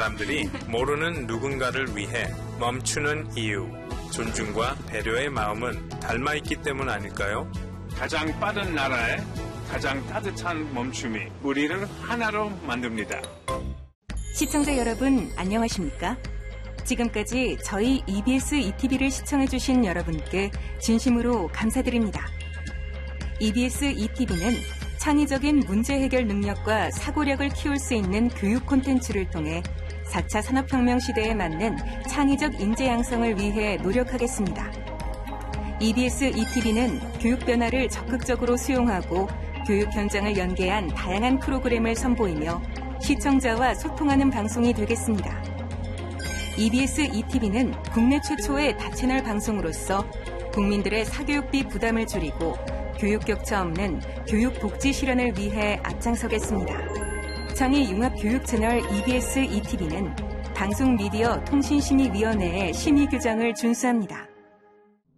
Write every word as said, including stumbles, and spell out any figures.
사람들이 모르는 누군가를 위해 멈추는 이유, 존중과 배려의 마음은 닮아있기 때문 아닐까요? 가장 빠른 나라에 가장 따뜻한 멈춤이 우리를 하나로 만듭니다. 시청자 여러분, 안녕하십니까? 지금까지 저희 이비에스 이티비를 시청해주신 여러분께 진심으로 감사드립니다. 이비에스 이티비는 창의적인 문제 해결 능력과 사고력을 키울 수 있는 교육 콘텐츠를 통해 사 차 산업혁명 시대에 맞는 창의적 인재 양성을 위해 노력하겠습니다. 이비에스 이티비는 교육 변화를 적극적으로 수용하고 교육 현장을 연계한 다양한 프로그램을 선보이며 시청자와 소통하는 방송이 되겠습니다. 이비에스 이티비는 국내 최초의 다채널 방송으로서 국민들의 사교육비 부담을 줄이고 교육 격차 없는 교육 복지 실현을 위해 앞장서겠습니다. 창의 융합 교육 채널 이비에스 이티비는 방송미디어 통신심의위원회의 심의 규정을 준수합니다.